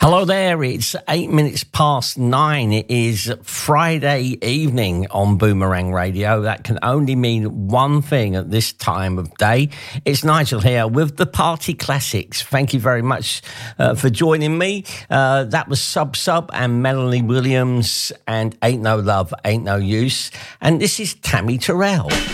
Hello there, it's 8 minutes past 9. It is Friday evening on Boomerang Radio. That can only mean one thing at this time of day. It's Nigel here with the Party Classics. Thank you very much for joining me. That was Sub and Melanie Williams and Ain't No Love, Ain't No Use. And this is Tammy Terrell.